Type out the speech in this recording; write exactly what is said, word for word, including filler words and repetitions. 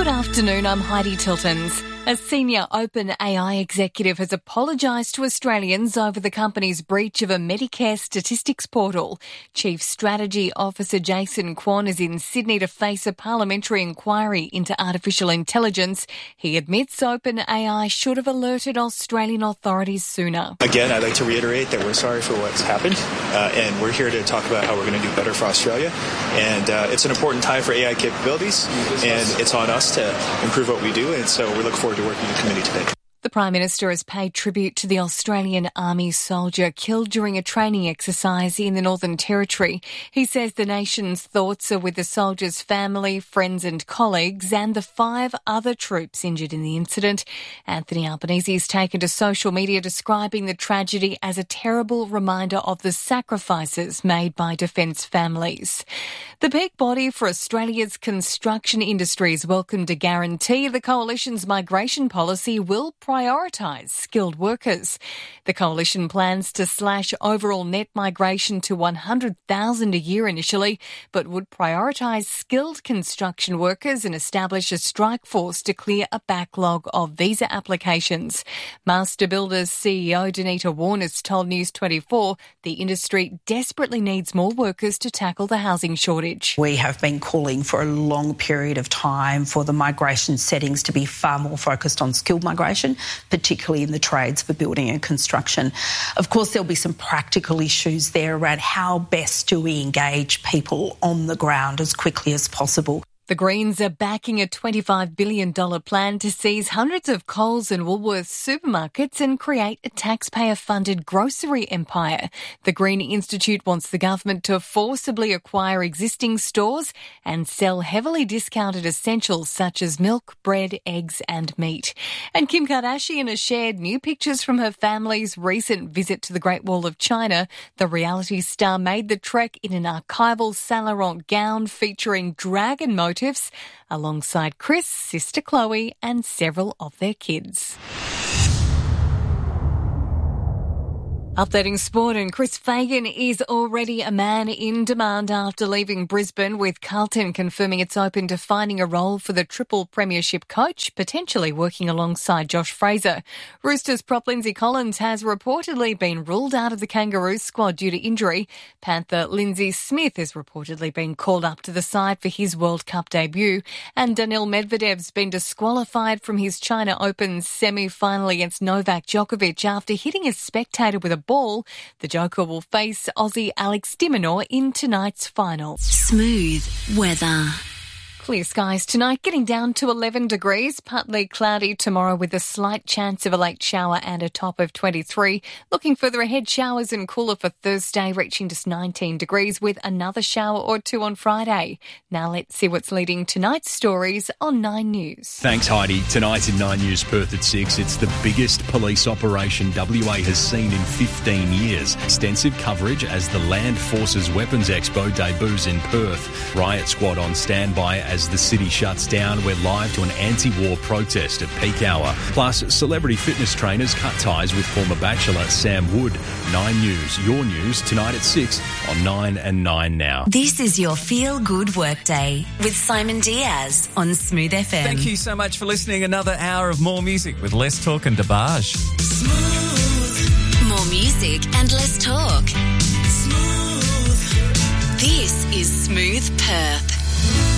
Good afternoon, I'm Heidi Tiltons. A senior OpenAI executive has apologised to Australians over the company's breach of a Medicare statistics portal. Chief Strategy Officer Jason Kwon is in Sydney to face a parliamentary inquiry into artificial intelligence. He admits OpenAI should have alerted Australian authorities sooner. Again, I'd like to reiterate that we're sorry for what's happened, uh, and we're here to talk about how we're going to do better for Australia. And uh, it's an important time for A I capabilities, and it's on us to improve what we do, and so we look forward to working with the committee today. The Prime Minister has paid tribute to the Australian Army soldier killed during a training exercise in the Northern Territory. He says the nation's thoughts are with the soldier's family, friends and colleagues and the five other troops injured in the incident. Anthony Albanese has taken to social media describing the tragedy as a terrible reminder of the sacrifices made by defence families. The peak body for Australia's construction industries welcomed a guarantee the Coalition's migration policy will prioritise skilled workers. The Coalition plans to slash overall net migration to one hundred thousand a year initially, but would prioritise skilled construction workers and establish a strike force to clear a backlog of visa applications. Master Builders C E O Danita Warners told News twenty-four the industry desperately needs more workers to tackle the housing shortage. We have been calling for a long period of time for the migration settings to be far more focused on skilled migration, particularly in the trades for building and construction. Of course, there'll be some practical issues there around how best do we engage people on the ground as quickly as possible. The Greens are backing a twenty-five billion dollars plan to seize hundreds of Coles and Woolworths supermarkets and create a taxpayer-funded grocery empire. The Green Institute wants the government to forcibly acquire existing stores and sell heavily discounted essentials such as milk, bread, eggs and meat. And Kim Kardashian has shared new pictures from her family's recent visit to the Great Wall of China. The reality star made the trek in an archival Saint Laurent gown featuring dragon motifs alongside Chris, sister Chloe and several of their kids. Updating sport, and Chris Fagan is already a man in demand after leaving Brisbane, with Carlton confirming it's open to finding a role for the triple premiership coach, potentially working alongside Josh Fraser. Roosters prop Lindsay Collins has reportedly been ruled out of the Kangaroos squad due to injury. Panther Lindsay Smith has reportedly been called up to the side for his World Cup debut, and Daniil Medvedev's been disqualified from his China Open semi-final against Novak Djokovic after hitting a spectator with a ball. The Joker will face Aussie Alex de Minaur in tonight's final. Smooth weather. Clear skies tonight, getting down to eleven degrees, partly cloudy tomorrow with a slight chance of a late shower and a top of twenty-three. Looking further ahead, showers and cooler for Thursday, reaching just nineteen degrees with another shower or two on Friday. Now let's see what's leading tonight's stories on Nine News. Thanks, Heidi. Tonight in Nine News Perth at six, it's the biggest police operation W A has seen in fifteen years. Extensive coverage as the Land Forces Weapons Expo debuts in Perth. Riot Squad on standby as As the city shuts down. We're live to an anti-war protest at peak hour. Plus, celebrity fitness trainers cut ties with former Bachelor Sam Wood. Nine News, your news, tonight at six on Nine and Nine Now. This is your Feel Good Workday with Simon Diaz on Smooth F M. Thank you so much for listening. Another hour of more music with less talk and Debage. Smooth. More music and less talk. Smooth. This is Smooth Perth.